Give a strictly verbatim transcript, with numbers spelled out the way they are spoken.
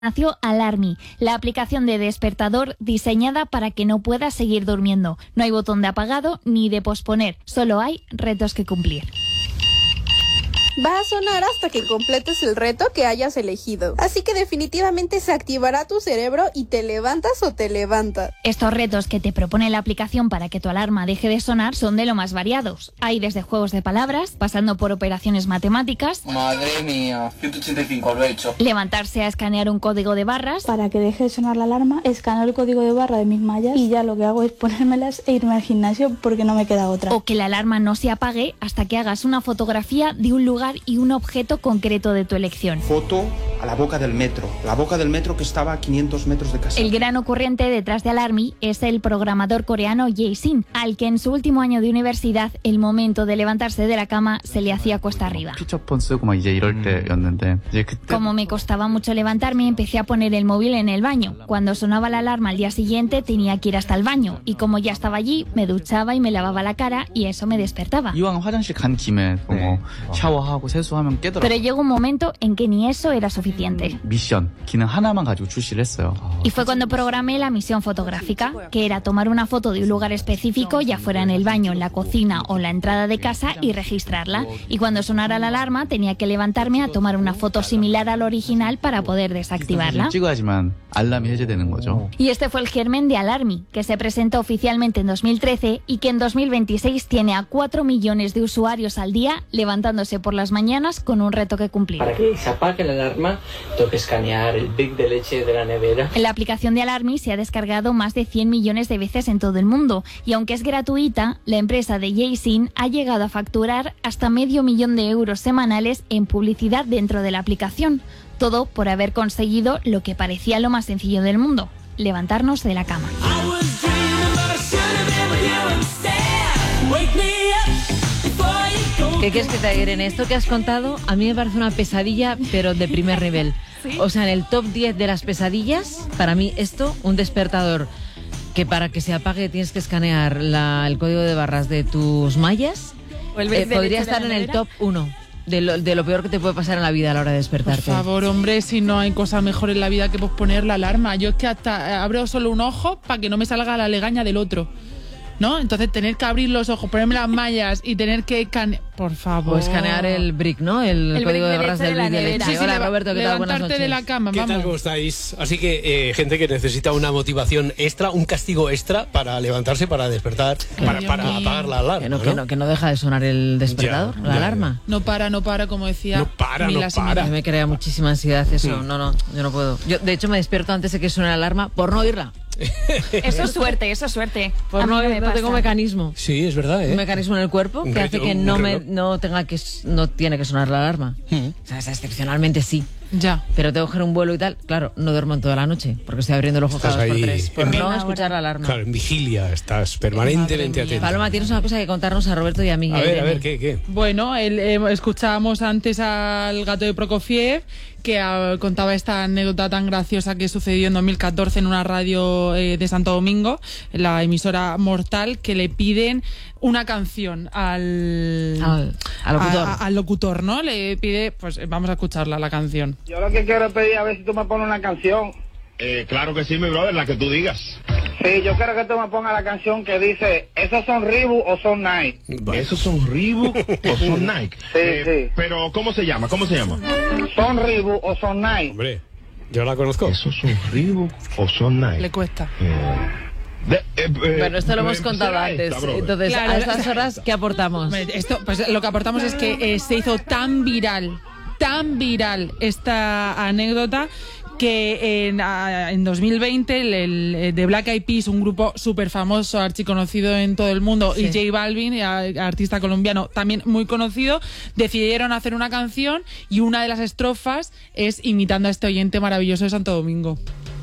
Nació Alarmy, la aplicación de despertador diseñada para que no puedas seguir durmiendo. No hay botón de apagado ni de posponer, solo hay retos que cumplir. Va a sonar hasta que completes el reto que hayas elegido. Así que definitivamente se activará tu cerebro y te levantas o te levantas. Estos retos que te propone la aplicación para que tu alarma deje de sonar son de lo más variados. Hay desde juegos de palabras, pasando por operaciones matemáticas. Madre mía, ciento ochenta y cinco lo he hecho. Levantarse a escanear un código de barras. Para que deje de sonar la alarma, escaneo el código de barra de mis mallas y ya lo que hago es ponérmelas e irme al gimnasio porque no me queda otra. O que la alarma no se apague hasta que hagas una fotografía de un lugar y un objeto concreto de tu elección. Foto a la boca del metro, la boca del metro que estaba a quinientos metros de casa. El gran ocurrente detrás de Alarmy es el programador coreano Jae-shin, al que en su último año de universidad el momento de levantarse de la cama se le hacía cuesta arriba. Como me costaba mucho levantarme, empecé a poner el móvil en el baño. Cuando sonaba la alarma al día siguiente tenía que ir hasta el baño y como ya estaba allí me duchaba y me lavaba la cara y eso me despertaba. Pero llegó un momento en que ni eso era suficiente. Y fue cuando programé la misión fotográfica, que era tomar una foto de un lugar específico, ya fuera en el baño, en la cocina o la entrada de casa, y registrarla. Y cuando sonara la alarma tenía que levantarme a tomar una foto similar al original para poder desactivarla. Y este fue el germen de Alarmy, que se presentó oficialmente en dos mil trece y que en dos mil veintiséis tiene a cuatro millones de usuarios al día levantándose por las mañanas con un reto que cumplir. Para que se apague la alarma, tengo que escanear el brick de leche de la nevera. La aplicación de Alarmy se ha descargado más de cien millones de veces en todo el mundo y aunque es gratuita, la empresa de Jae-shin ha llegado a facturar hasta medio millón de euros semanales en publicidad dentro de la aplicación. Todo por haber conseguido lo que parecía lo más sencillo del mundo, levantarnos de la cama. ¿Qué quieres que te diga? En esto que has contado, a mí me parece una pesadilla, pero de primer nivel. ¿Sí? O sea, en el top diez de las pesadillas, para mí esto, un despertador que para que se apague tienes que escanear la, el código de barras de tus mallas, eh, podría estar en el top uno. De lo, de lo peor que te puede pasar en la vida a la hora de despertarte. Por favor, hombre, si no hay cosa mejor en la vida que posponer la alarma. Yo es que hasta abro solo un ojo para que no me salga la legaña del otro, ¿no? Entonces tener que abrir los ojos, ponerme las mallas y tener que escanear, por favor. O escanear el brick, ¿no? El, el código de barras del brick de leche. Sí, sí, Hola, leva- Roberto, ¿qué tal? Buenas noches. de la cama, ¿Qué vamos. tal? ¿Cómo estáis? Así que eh, gente que necesita una motivación extra, un castigo extra para levantarse, para despertar, para, Dios para mío. apagar la alarma. Que no, ¿no? que no, que no deja de sonar el despertador, Ya, la ya, alarma. No para, no para, como decía. No para, Mila no Simone. para. A mí me crea muchísima ansiedad eso. Mm. No, no, yo no puedo. Yo, de hecho, me despierto antes de que suene la alarma por no oírla. Eso es suerte, eso es suerte. Por A mí no, no me no pasa. tengo mecanismo. Sí, es verdad, ¿eh? Un mecanismo en el cuerpo Un que hace reloj, que un no me reloj. no tenga que no tiene que sonar la alarma. Mm. O sea, es excepcionalmente sí. Ya. Pero tengo que coger un vuelo y tal. Claro, no duermo en toda la noche porque estoy abriendo el ojo Estás cada dos por ahí tres por en no vi- escuchar la alarma. Claro, en vigilia, estás permanentemente Madre mía. atento. Paloma, tienes una cosa que contarnos a Roberto y a mí. A ver, a Irene. ver, ¿qué, qué? Bueno, el, eh, escuchábamos antes al gato de Prokofiev que ah, contaba esta anécdota tan graciosa que sucedió en dos mil catorce en una radio eh, de Santo Domingo, la emisora Mortal, que le piden una canción al, Al- al locutor. a- a- al locutor, ¿no? Le pide, pues vamos a escucharla, la canción. Yo lo que quiero es pedir a ver si tú me pones una canción. Eh, claro que sí, mi brother, la que tú digas. Sí, yo quiero que tú me pongas la canción que dice, ¿esos son Reebok o son Nike? Bueno. ¿Esos son Reebok o son Nike? Sí, Eh, sí. Pero, ¿cómo se llama? ¿Cómo se llama? ¿Son Reebok o son Nike? Hombre, yo la conozco. ¿Esos son Reebok o son Nike? Le cuesta. Eh, de- eh, eh, Bueno, esto lo eh, hemos contado será antes. esta, brother. Entonces, Claro, a estas horas, ¿qué aportamos? Hombre, Esto, pues lo que aportamos es que eh, se hizo tan viral, tan viral esta anécdota que en, a- en dos mil veinte el, el, el The Black Eyed Peas, un grupo súper famoso, archiconocido en todo el mundo, Sí. y J Balvin, a- artista colombiano también muy conocido, decidieron hacer una canción y una de las estrofas es imitando a este oyente maravilloso de Santo Domingo.